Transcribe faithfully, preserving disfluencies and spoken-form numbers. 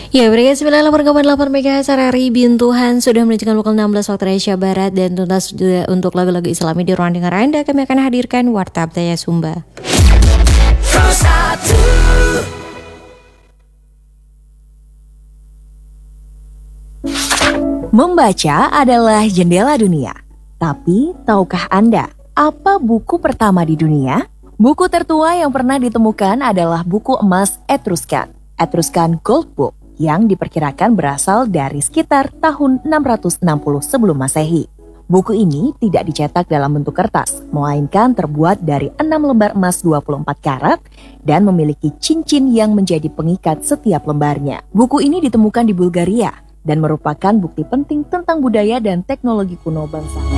Ya, berikut sembilan puluh delapan koma delapan MHz R R I Bintuhan sudah menunjukkan pukul enam belas waktu Indonesia Barat. Dan tuntas juga untuk lagu-lagu Islami di ruang dengar Anda, kami akan hadirkan Warta Abdaya Sumba. Membaca adalah jendela dunia. Tapi, tahukah Anda apa buku pertama di dunia? Buku tertua yang pernah ditemukan adalah buku emas Etruscan, Etruscan Gold Book, yang diperkirakan berasal dari sekitar tahun enam ratus enam puluh sebelum Masehi. Buku ini tidak dicetak dalam bentuk kertas, melainkan terbuat dari enam lembar emas dua puluh empat karat dan memiliki cincin yang menjadi pengikat setiap lembarnya. Buku ini ditemukan di Bulgaria dan merupakan bukti penting tentang budaya dan teknologi kuno bangsa.